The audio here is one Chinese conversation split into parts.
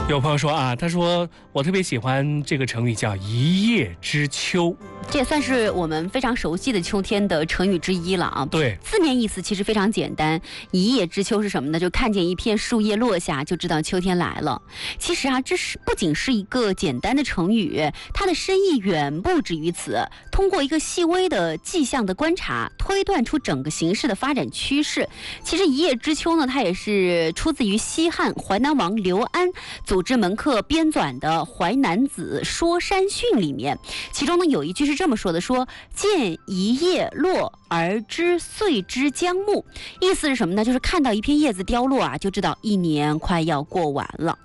有朋友说啊，他说我特别喜欢这个成语叫一叶知秋， 这也算是我们非常熟悉的秋天的成语之一了啊。 对， 字面意思其实非常简单，一叶知秋是什么呢？就看见一片树叶落下，就知道秋天来了。其实啊，这是不仅是一个简单的成语，它的深意远不止于此。通过一个细微的迹象的观察，推断出整个形势的发展趋势。其实一叶知秋呢，它也是出自于西汉淮南王刘安组织门客编纂的《淮南子·说山训》里面，其中呢有一句是这么说的：说见一叶落而知岁之将暮。意思是什么呢？就是看到一片叶子凋落啊，就知道一年快要过完了。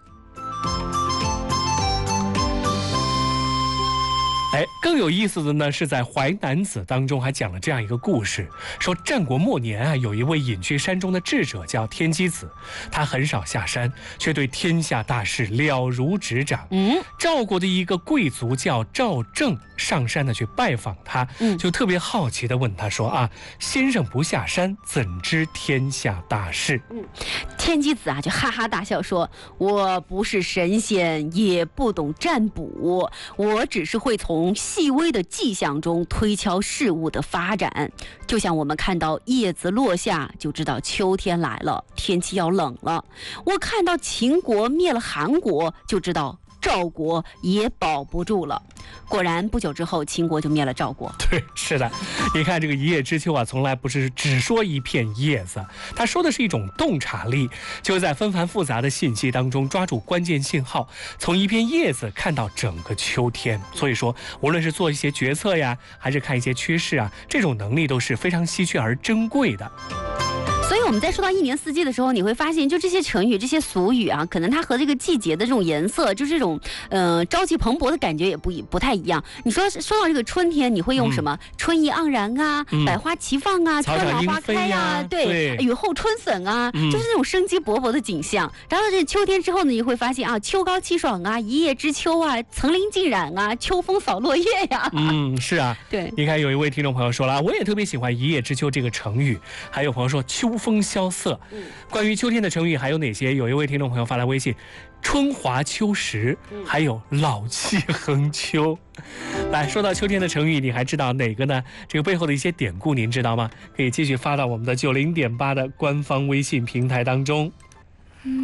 更有意思的呢，是在《淮南子》当中还讲了这样一个故事，说战国末年啊，有一位隐居山中的智者叫天机子，他很少下山，却对天下大事了如指掌。赵国的一个贵族叫赵正上山呢去拜访他，就特别好奇的问他说啊，先生不下山，怎知天下大事？ 天机子啊就哈哈大笑说，我不是神仙，也不懂占卜，我只是会从细微的迹象中推敲事物的发展，就像我们看到叶子落下就知道秋天来了，天气要冷了。我看到秦国灭了韩国就知道赵国也保不住了。果然不久之后秦国就灭了赵国。 对，是的，你看这个一叶知秋啊，从来不是只说一片叶子，他说的是一种洞察力，就在纷繁复杂的信息当中抓住关键信号，从一片叶子看到整个秋天。所以说无论是做一些决策呀，还是看一些趋势啊，这种能力都是非常稀缺而珍贵的。 所以我们在说到一年四季的时候，你会发现就这些成语这些俗语啊，可能它和这个季节的这种颜色，就是这种朝气蓬勃的感觉也不太一样。你说到这个春天，你会用什么？春意盎然啊，百花齐放啊， 草春暖长莺飞花开呀， 对，雨后春笋啊，就是那种生机勃勃的景象。然后这秋天之后呢，你会发现啊，秋高气爽啊，一叶知秋啊，层林尽染啊，秋风扫落叶呀。 是啊， 对。 你看有一位听众朋友说了，我也特别喜欢一叶知秋这个成语。还有朋友说秋风萧瑟。关于秋天的成语还有哪些？有一位听众朋友发来微信，春华秋实，还有老气横秋。来，说到秋天的成语，你还知道哪个呢？这个背后的一些典故您知道吗？可以继续发到我们的90.8的官方微信平台当中。